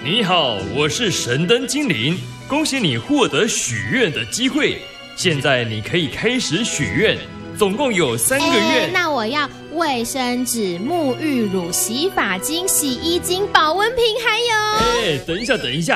你好，我是神灯精灵，恭喜你获得许愿的机会。现在你可以开始许愿，总共有3个愿。 那我要卫生纸、沐浴乳、洗发精、洗衣精、保温瓶，还有…… 等一下，